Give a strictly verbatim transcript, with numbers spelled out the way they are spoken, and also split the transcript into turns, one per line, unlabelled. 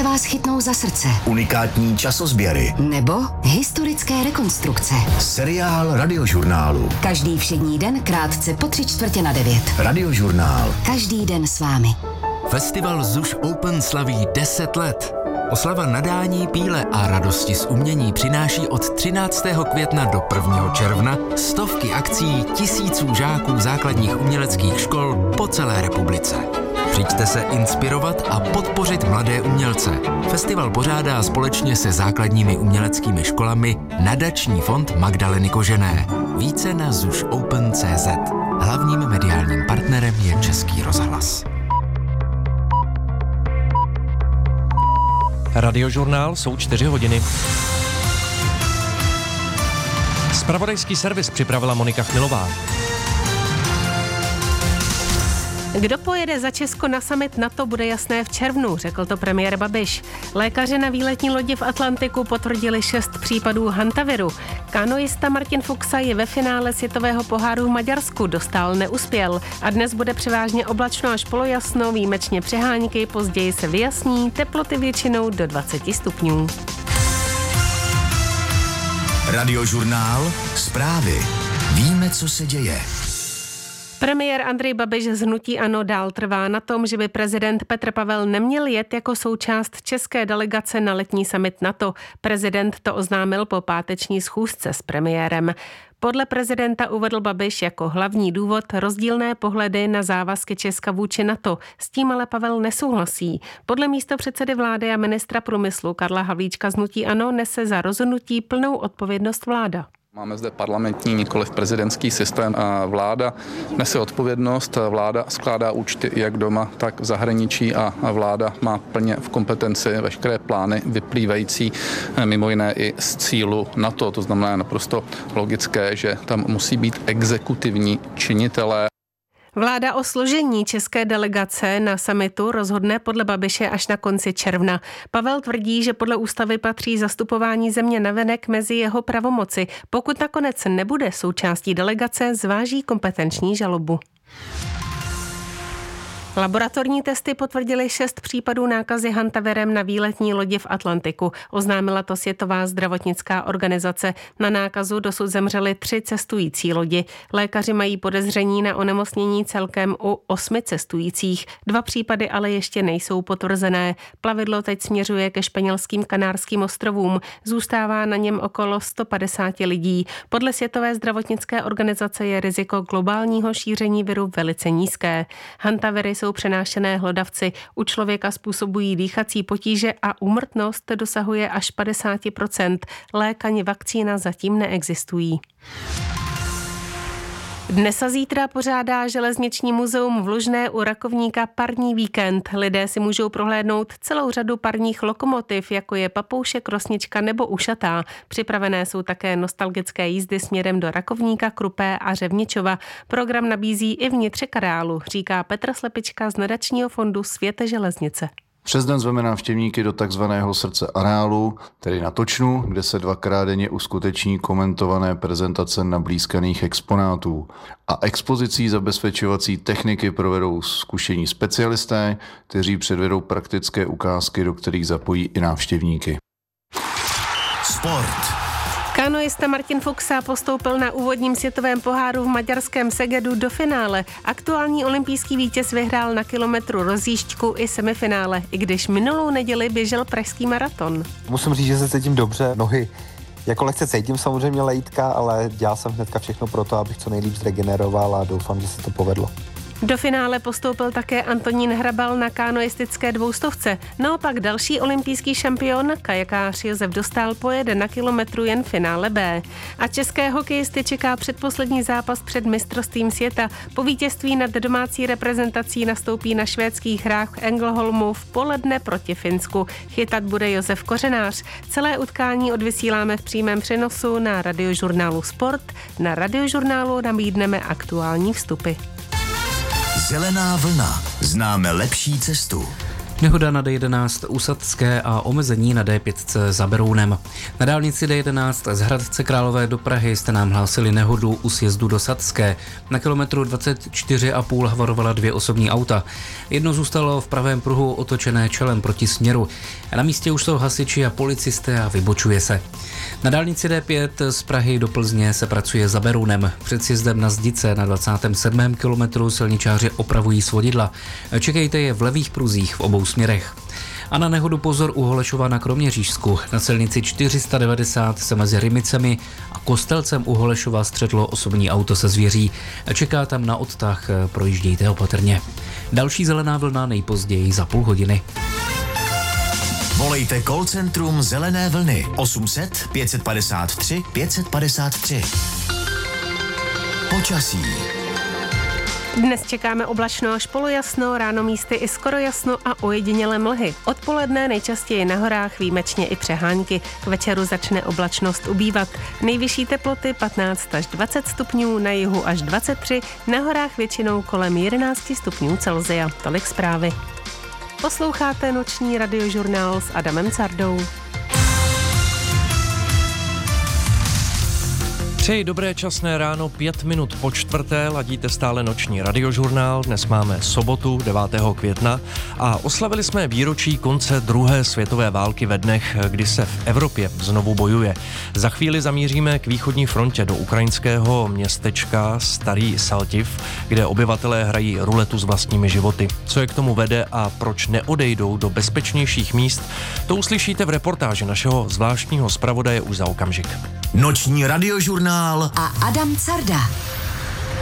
vás chytnou za srdce.
Unikátní časozběry.
Nebo historické rekonstrukce.
Seriál Radiožurnálu.
Každý všední den krátce po tři čtvrtě na devět.
Radiožurnál.
Každý den s vámi.
Festival ZUŠ Open slaví deset let. Oslava nadání, píle a radosti z umění přináší od třináctého května do prvního června stovky akcí tisíců žáků základních uměleckých škol po celé republice. Přijďte se inspirovat a podpořit mladé umělce. Festival pořádá společně se základními uměleckými školami Nadační fond Magdaleny Kožené. Více na zuš open tečka cé zet. Hlavním mediálním partnerem je Český rozhlas.
Radiožurnál, jsou čtyři hodiny. Zpravodajský servis připravila Monika Chmilová.
Kdo pojede za Česko na summit NATO, bude jasné v červnu, řekl to premiér Babiš. Lékaři na výletní lodi v Atlantiku potvrdili šest případů hantaviru. Kanoista Martin Fuxa je ve finále světového poháru v Maďarsku, dostál neuspěl. A dnes bude převážně oblačno až polojasno, výjimečně přehánky, později se vyjasní, teploty většinou do dvacet stupňů.
Radiožurnál. Zprávy. Víme, co se děje.
Premiér Andrej Babiš z hnutí ANO dál trvá na tom, že by prezident Petr Pavel neměl jet jako součást české delegace na letní summit NATO. Prezident to oznámil po páteční schůzce s premiérem. Podle prezidenta uvedl Babiš jako hlavní důvod rozdílné pohledy na závazky Česka vůči NATO. S tím ale Pavel nesouhlasí. Podle místopředsedy vlády a ministra průmyslu Karla Havlíčka z hnutí ANO nese za rozhodnutí plnou odpovědnost vláda.
Máme zde parlamentní, nikoliv prezidentský systém. Vláda nese odpovědnost, vláda skládá účty jak doma, tak v zahraničí a vláda má plně v kompetenci veškeré plány vyplývající mimo jiné i z cílu NATO. To znamená naprosto logické, že tam musí být exekutivní činitelé.
Vláda o složení české delegace na summitu rozhodne podle Babiše až na konci června. Pavel tvrdí, že podle ústavy patří zastupování země navenek mezi jeho pravomoci. Pokud nakonec nebude součástí delegace, zváží kompetenční žalobu. Laboratorní testy potvrdily šest případů nákazy hantavirem na výletní lodi v Atlantiku. Oznámila to Světová zdravotnická organizace. Na nákazu dosud zemřeli tři cestující lodi. Lékaři mají podezření na onemocnění celkem u osmi cestujících. Dva případy ale ještě nejsou potvrzené. Plavidlo teď směřuje ke španělským Kanárským ostrovům. Zůstává na něm okolo sto padesát lidí. Podle Světové zdravotnické organizace je riziko globálního šíření viru velice nízké. Hantaviry jsou přenášené hlodavci. U člověka způsobují dýchací potíže a úmrtnost dosahuje až padesát procent. Lék ani vakcína zatím neexistují. Dnes a zítra pořádá Železniční muzeum v Lužné u Rakovníka parní víkend. Lidé si můžou prohlédnout celou řadu parních lokomotiv, jako je Papoušek, Rosnička nebo Ušatá. Připravené jsou také nostalgické jízdy směrem do Rakovníka, Krupé a Řevničova. Program nabízí i vnitřek areálu, říká Petr Slepička z nadačního fondu Světe železnice.
Přes den zveme návštěvníky do takzvaného srdce areálu, tedy na Točnu, kde se dvakrát denně uskuteční komentované prezentace nablízkaných exponátů. A expozicí zabezpečovací techniky provedou zkušení specialisté, kteří předvedou praktické ukázky, do kterých zapojí i návštěvníky.
Sport.
Kanoista Martin Fuxa postoupil na úvodním světovém poháru v maďarském Segedu do finále. Aktuální olympijský vítěz vyhrál na kilometru rozjížďku i semifinále, i když minulou neděli běžel pražský maraton.
Musím říct, že se cítím dobře. Nohy jako lehce cítím samozřejmě lejítka, ale dělal jsem hnedka všechno pro to, abych co nejlíp zregeneroval a doufám, že se to povedlo.
Do finále postoupil také Antonín Hrabal na kanoistické dvoustovce. Naopak další olympijský šampion, kajakář Josef Dostál, pojede na kilometru jen finále B. A české hokejisty čeká předposlední zápas před mistrovstvím světa. Po vítězství nad domácí reprezentací nastoupí na švédských hrách v Ängelholmu v poledne proti Finsku. Chytat bude Josef Kořenář. Celé utkání odvysíláme v přímém přenosu na Radiožurnálu Sport. Na Radiožurnálu nabídneme aktuální vstupy.
Zelená vlna. Známe lepší cestu.
Nehoda na D jedenáct u Sadské a omezení na D pět za Berounem. Na dálnici D jedenáct z Hradce Králové do Prahy jste nám hlásili nehodu u sjezdu do Sadské. Na kilometru dvacet čtyři a půl havarovala dvě osobní auta. Jedno zůstalo v pravém pruhu otočené čelem proti směru. Na místě už jsou hasiči a policisté a vybočuje se. Na dálnici D pět z Prahy do Plzně se pracuje za Berounem. Před sjezdem na Zdice na dvacátém sedmém kilometru silničáři opravují svodidla. Čekejte je v levých pruzích v obou směrech. A na nehodu pozor u Holešova na Kroměřížsku. Na silnici čtyři sta devadesát se mezi Rimicemi a Kostelcem u Holešova střetlo osobní auto se zvěří. Čeká tam na odtah, projíždějte opatrně. Další zelená vlna nejpozději za půl hodiny.
Volejte call centrum Zelené vlny osm set pět padesát tři pět padesát tři. Počasí.
Dnes čekáme oblačno až polojasno, ráno místy i skoro jasno a ojedinělé mlhy. Odpoledne nejčastěji na horách, výjimečně i přehánky. K večeru začne oblačnost ubývat. Nejvyšší teploty patnáct až dvacet stupňů, na jihu až dvacet tři, na horách většinou kolem jedenáct stupňů Celsia. Tolik zprávy. Posloucháte noční radiožurnál s Adamem Cardou.
Přeji dobré časné ráno, pět minut po čtvrté, ladíte stále noční radiožurnál, dnes máme sobotu devátého května a oslavili jsme výročí konce druhé světové války ve dnech, kdy se v Evropě znovu bojuje. Za chvíli zamíříme k východní frontě do ukrajinského městečka Starý Saltiv, kde obyvatelé hrají ruletu s vlastními životy. Co je k tomu vede a proč neodejdou do bezpečnějších míst, to uslyšíte v reportáži našeho zvláštního zpravodaje už za okamžik.
Noční radiožurnál
a Adam Carda.